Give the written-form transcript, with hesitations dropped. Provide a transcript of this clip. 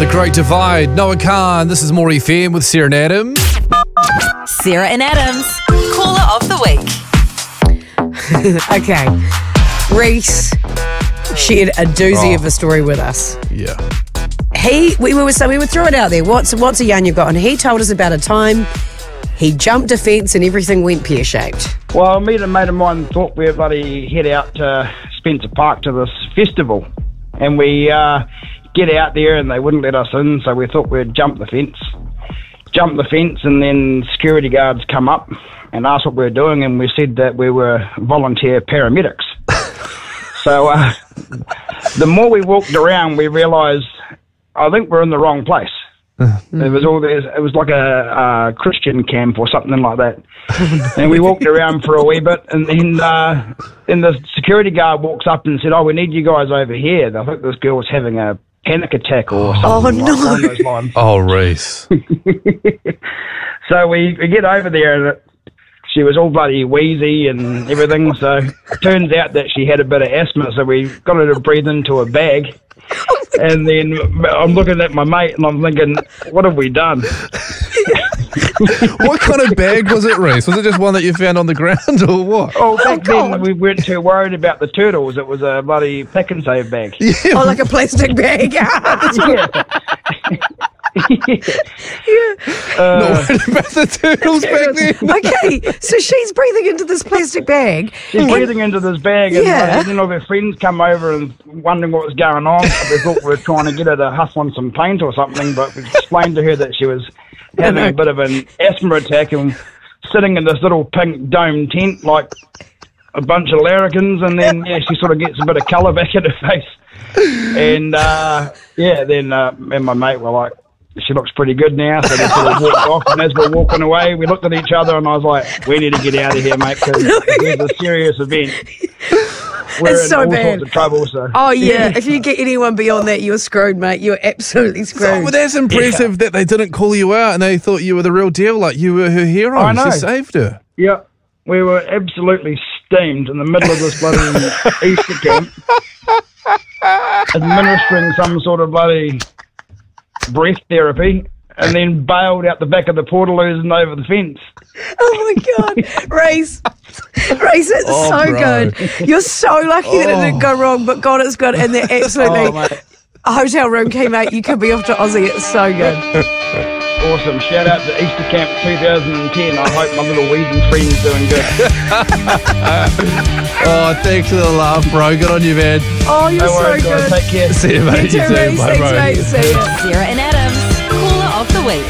The Great Divide, Noah Khan. This is More FM with Sarah and Adam. Sarah and Adam's Caller of the Week. Okay. Reese shared a doozy of a story with us. Yeah. We were throw it out there. What's a yarn you've got? And he told us about a time he jumped a fence and everything went pear-shaped. Well, me and a mate of mine thought we'd bloody head out to Spencer Park to this festival. And we get out there and they wouldn't let us in, so we thought we'd jump the fence. And then security guards come up and asked what we were doing, and we said that we were volunteer paramedics. So the more we walked around, we realised, I think we're in the wrong place. It was like a Christian camp or something like that. And we walked around for a wee bit, and then the security guard walks up and said, we need you guys over here. I think this girl was having a panic attack or something along those lines. Oh, Reese. So we get over there, and she was all bloody wheezy and everything. So it turns out that she had a bit of asthma, so we got her to breathe into a bag. And then I'm looking at my mate and I'm thinking, what have we done? What kind of bag was it, Reese? Was it just one that you found on the ground or what? Oh, back then we weren't too worried about the turtles. It was a bloody pack and save bag. Yeah. Oh, like a plastic bag. Not worried about the turtles back then. Okay, so she's breathing into this plastic bag. She's breathing into this bag, and then all her friends come over and wondering what was going on. They thought we were trying to get her to huff on some paint or something, but we explained to her that she was having a bit of an asthma attack and sitting in this little pink dome tent like a bunch of larrikins, and then she sort of gets a bit of colour back in her face. And then me and my mate were like, she looks pretty good now, so they sort of walked off, and as we're walking away, we looked at each other and I was like, we need to get out of here, mate, because it's a serious event. We're It's in so all bad. sorts of trouble, so. Oh, yeah. If you get anyone beyond that, you're screwed, mate. You're absolutely screwed. Well, that's impressive that they didn't call you out and they thought you were the real deal, like you were her hero. I know. She saved her. Yeah, we were absolutely steamed in the middle of this bloody Easter camp, administering some sort of bloody breath therapy, and then bailed out the back of the portaloos and over the fence. Oh, my God. Reese, it's so bro. good. You're so lucky that it didn't go wrong, but God, it's good. And they're absolutely a hotel room key, mate. You could be off to Aussie. It's so good. Awesome. Shout out to Easter Camp 2010. I hope my little wheezing friend's doing good. Oh, thanks for the laugh, bro. Good on you, man. Oh, you're No so worries, guys. good. Take care. See you, mate. You too, Reese. Bye, Thanks, bro. mate. See ya. Sarah and Adam.